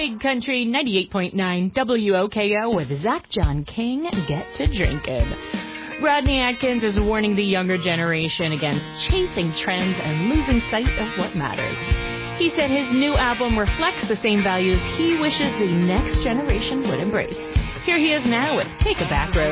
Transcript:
Big Country 98.9 WOKO with Zach John King. Get to drinking. Rodney Atkins is warning the younger generation against chasing trends and losing sight of what matters. He said his new album reflects the same values he wishes the next generation would embrace. Here he is now with Take a Back Road.